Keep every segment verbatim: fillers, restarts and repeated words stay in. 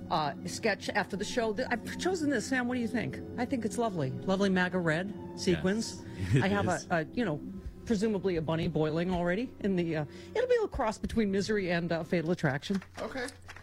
uh, sketch after the show. I've chosen this, Sam. What do you think? I think it's lovely. Lovely MAGA red sequins. Yes, I have is. a, a, you know, presumably a bunny boiling already in the. Uh, it'll be a cross between Misery and uh, Fatal Attraction. Okay.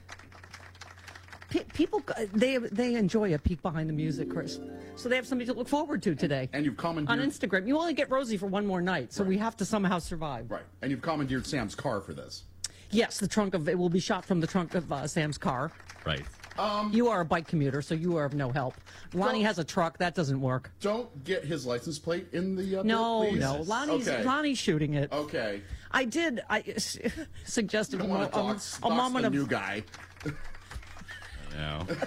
P- people, uh, they they enjoy a peek behind the music, Chris. So they have something to look forward to today. And you've commandeered... On Instagram. You only get Rosie for one more night, so Right. we have to somehow survive. Right. And you've commandeered Sam's car for this. Yes, the trunk of it will be shot from the trunk of uh, Sam's car. Right. Um, You are a bike commuter, so you are of no help. Lonnie Well- has a truck. That doesn't work. Don't get his license plate in the... Uh, No, bill, please. no. Lonnie's, Okay. Lonnie's shooting it. Okay. I did. I suggested I a, don't want to mo- dox, a, a dox moment the of... new guy. Now.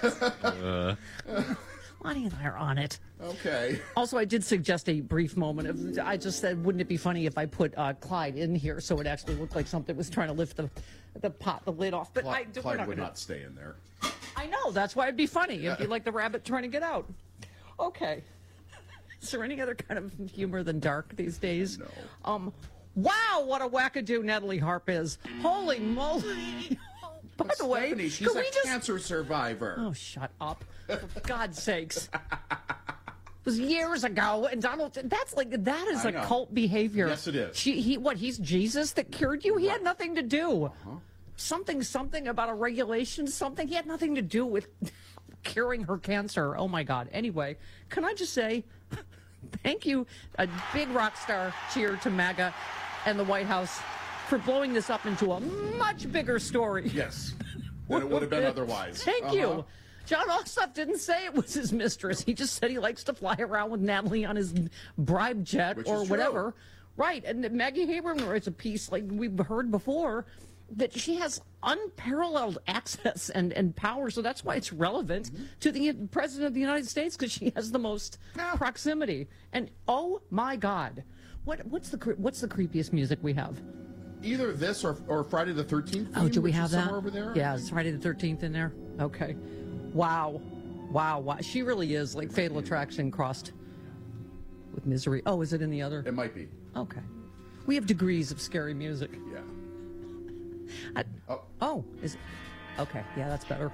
Lonnie and I are on it. Okay. Also, I did suggest a brief moment of, I just said, wouldn't it be funny if I put uh, Clyde in here so it actually looked like something was trying to lift the the pot, the lid off. But Clyde, I, we're Clyde not would gonna, not stay in there. I know, that's why it'd be funny. It'd be like the rabbit trying to get out. Okay. Is there any other kind of humor than dark these days? No. Um, wow, what a wackadoo Natalie Harp is. Holy moly. By But the way, Stephanie, she's could a we just... cancer survivor. Oh, shut up. For God's sakes. It was years ago, and Donald, that's like, that is I a know. cult behavior. Yes, it is. She, he, what, he's Jesus that cured you? He had nothing to do. Uh-huh. Something, something about a regulation, something. He had nothing to do with curing her cancer. Oh, my God. Anyway, can I just say, thank you, a big rock star cheer to MAGA and the White House for blowing this up into a much bigger story. Yes. Than it would have been otherwise. Thank Uh-huh. you. John Ossoff didn't say it was his mistress. He just said he likes to fly around with Natalie on his bribe jet Which or is true. whatever. Right. And Maggie Haberman writes a piece like we've heard before that she has unparalleled access and, and power. So that's why it's relevant Mm-hmm. to the President of the United States, because she has the most Yeah. proximity. And oh my God, what what's the cre- what's the creepiest music we have? Either this or, or Friday the thirteenth. Oh, do we which have is that? somewhere over there? Yeah, it's Friday the thirteenth in there. Okay. Wow. Wow. Wow. She really is like Fatal Attraction crossed with Misery. Oh, is it in the other? It might be. Okay. We have degrees of scary music. Yeah. I, Oh. oh, is it? Okay. Yeah, that's better.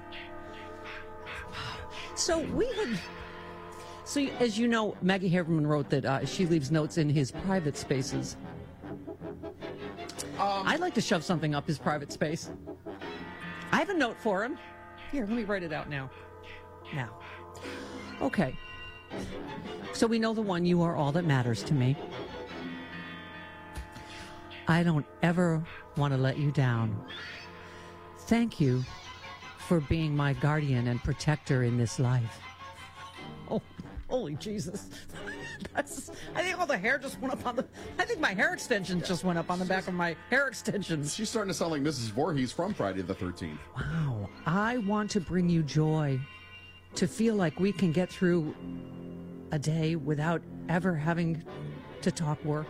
So we had. So as you know, Maggie Haberman wrote that uh, she leaves notes in his private spaces. Um, I'd like to shove something up his private space. I have a note for him. Here, let me write it out now. Now. Okay. So we know the one, you are all that matters to me. I don't ever want to let you down. Thank you for being my guardian and protector in this life. Oh, holy Jesus. That's, I think all the hair just went up on the, I think my hair extensions just went up on the back of my hair extensions. She's starting to sound like Missus Voorhees from Friday the thirteenth. Wow. I want to bring you joy, to feel like we can get through a day without ever having to talk work.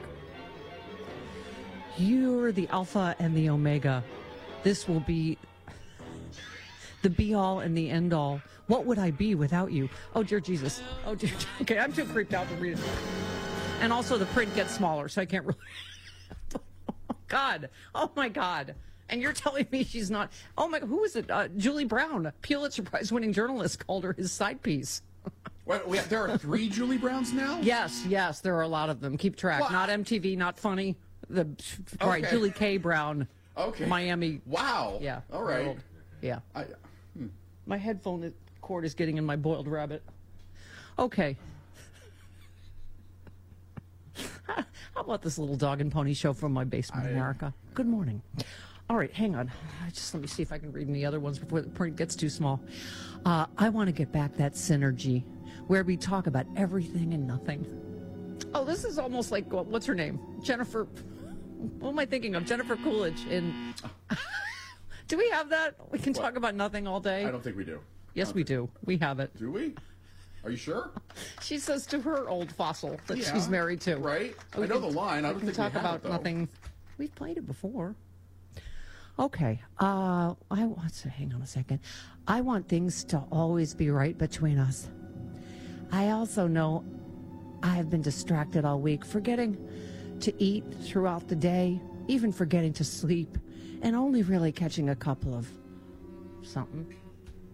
You're the alpha and the omega. This will be the be-all and the end-all. What would I be without you? Oh, dear Jesus. Oh, dear. Okay, I'm too creeped out to read it. And also the print gets smaller, so I can't really... Oh, God. Oh, my God. And you're telling me she's not... Oh, my... Who is it? Uh, Julie Brown, Pulitzer Prize-winning journalist, called her his side piece. Wait, wait, there are three Julie Browns now? Yes, yes, there are a lot of them. Keep track. What? Not M T V, not funny. The Right, Okay. Julie K. Brown. Okay. Miami. Wow. Yeah. All right. World. Yeah. I, hmm. My headphone cord is getting in my boiled rabbit. Okay. How about this little dog and pony show from my basement, I- America? Good morning. All right, hang on. Just let me see if I can read any other ones before the print gets too small. Uh, I want to get back that synergy where we talk about everything and nothing. Oh, this is almost like, what- what's her name? Jennifer. What am I thinking of? Jennifer Coolidge in. Do we have that? We can What? talk about nothing all day. I don't think we do. Yes, we do. We have it. Do we? Are you sure? She says to her old fossil that Yeah, she's married to. right? We I know can- the line. I we don't can think we talk have about it, though. nothing. We've played it before. Okay. Uh, I want to hang on a second. I want things to always be right between us. I also know I have been distracted all week, forgetting to eat throughout the day, even forgetting to sleep, and only really catching a couple of something.